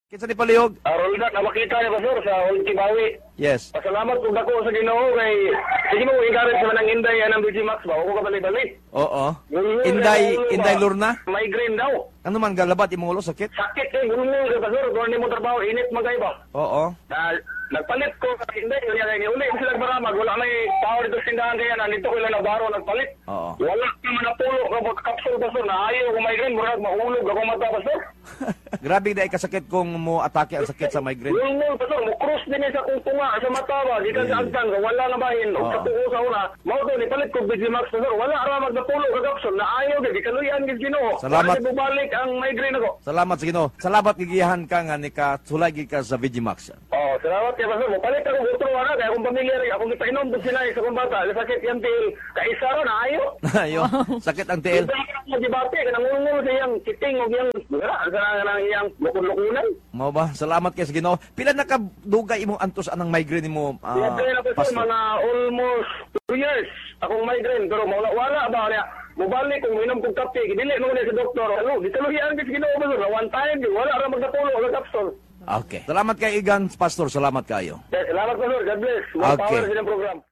Kinsa ni palihog? Rolda, nakakita niya Pastor sa Ultibawi. Yes. Pasalamat kung dako sa Ginoo kay sige mo encourage man ang Inday anang BG Max ba ko ka balik-balik. Oo. Inday Lurna? Migraine daw. Ano man galabat imong ulo sakit? Sakit eh, gulong ka Pastor, kung hindi mo trabaho init magay ba. Oo. Nagpalit ko kay Inday, kaya uli sila maramag, wala may tao dito sa tindahan kaya nandito ko lang na baro nagpalit. Oo. Wala ka man napulo ka kapsul Pastor, na ayaw ko migraine, murag mahulog ako mata Pastor. Grabe dai kasakit kung mo atake ang sakit sa migraine. Gulong Pastor, mo cross din sa kung tunga sa mata ba, di ka sa agtang, wala na bahin, o sa tuko sa una, mao to ni palit ko BG Max Pastor, wala ra magnapulo ka kapsul, na ayaw di kaluyan gid Ginoo. Salamat. Para bubalik ang migraine ako. Salamat sa Ginoo. Salamat gigihan ka nga ni ka sulay gid ka sa Vigimax. Oh, salamat kay Pastor. Palit ako gutro ana kay akong pamilya rin. Akong ipainom din sila sa kong bata. Sakit yan til kaisa ra na ayo. Ayo, sakit ang tiil. Magibate kanang ngulngul sa iyang kiting og iyang kanang iyang lukon-lukunan. Mao ba? Salamat kay sa Ginoo. Pila na ka dugay imong antos anang migraine nimo? Migraine ako sa mga almost 2 years. Akong migraine pero wala ba niya. Mubalik kung minom kong kape, dili mo na sa doktor. Ano, di taluhian gid Ginoo ba na one time, wala ra magdapulo og kapsul. Okay. Salamat kay Igan Pastor. Salamat kayo. Salamat Pastor. God bless. More Okay. power sa inyong program.